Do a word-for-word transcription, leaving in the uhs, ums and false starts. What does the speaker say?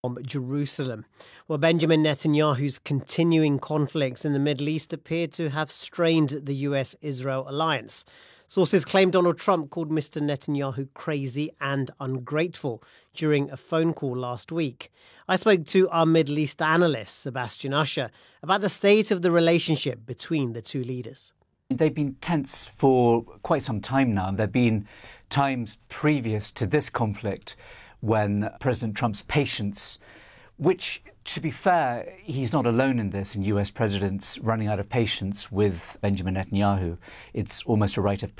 From Jerusalem. Well, Benjamin Netanyahu's continuing conflicts in the Middle East appear to have strained the U S Israel alliance. Sources claim Donald Trump called Mister Netanyahu crazy and ungrateful during a phone call last week. I spoke to our Middle East analyst, Sebastian Usher, about the state of the relationship between the two leaders. They've been tense for quite some time now. There have been times previous to this conflict when President Trump's patience, which, to be fair, he's not alone in this, in U S presidents running out of patience with Benjamin Netanyahu. It's almost a rite of